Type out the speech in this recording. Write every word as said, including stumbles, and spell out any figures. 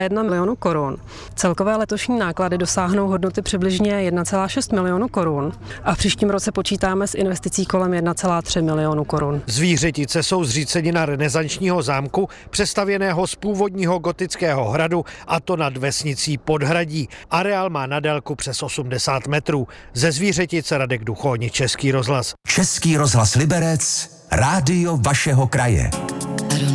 jedna milionu korun. Celkové letošní náklady dosáhnou hodnoty přibližně jedna celá šest milionu korun a v příštím roce počítáme s investicí kolem jedna celá tři milionu korun. Zvířetice jsou zřícenina renesančního zámku, přestavěného z původního gotického hradu, a to nad vesnicí Podhradí. Areál má na délku přes osmdesát metrů. Ze Zvířetice Radek Duchoň, Český rozhlas. Český rozhlas Liberec, rádio vašeho kraje.